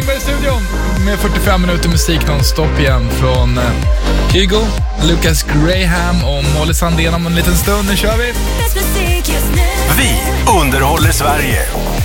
Engberg i studion med 45 minuter musik non-stop igen från Kygo, Lucas Graham och Molly Sandén om en liten stund. Nu kör vi! Vi underhåller Sverige.